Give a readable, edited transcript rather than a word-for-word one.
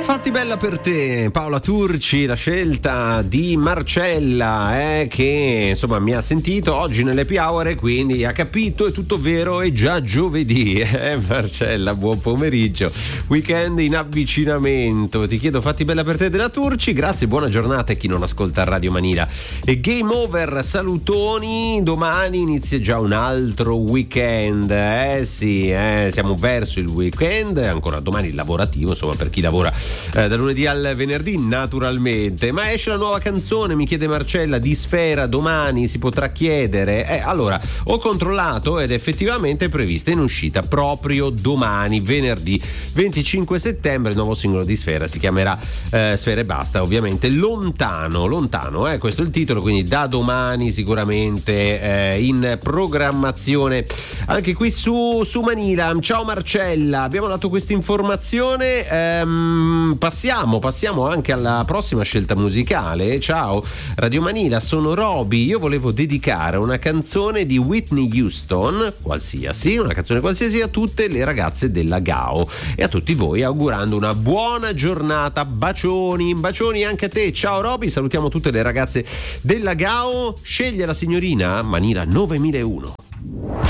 Fatti bella per te, Paola Turci, la scelta di Marcella, che insomma mi ha sentito oggi nell'happy hour e quindi ha capito, è tutto vero, è già giovedì. Marcella, buon pomeriggio, weekend in avvicinamento. Ti chiedo fatti bella per te della Turci, grazie, buona giornata a chi non ascolta Radio Manila. E game over, salutoni, domani inizia già un altro weekend, sì, siamo verso il weekend, ancora domani il lavorativo, insomma per chi lavora da lunedì al venerdì naturalmente. Ma esce la nuova canzone, mi chiede Marcella, di Sfera, domani si potrà chiedere? Allora, ho controllato ed effettivamente è prevista in uscita proprio domani, venerdì 25 settembre. Il nuovo singolo di Sfera si chiamerà Sfera e basta, ovviamente lontano, questo è il titolo, quindi da domani sicuramente in programmazione anche qui su Manila. Ciao Marcella, abbiamo dato questa informazione, passiamo anche alla prossima scelta musicale. Ciao Radio Manila, sono Roby, io volevo dedicare una canzone di Whitney Houston, una canzone qualsiasi, a tutte le ragazze della GAO e a tutti voi, augurando una buona giornata. Bacioni anche a te. Ciao Roby, salutiamo tutte le ragazze della GAO. Sceglie la signorina Manila 9001.